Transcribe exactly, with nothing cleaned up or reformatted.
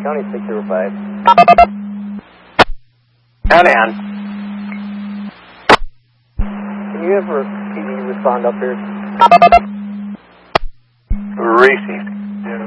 County six zero five. County on. Can you have a P D respond up here?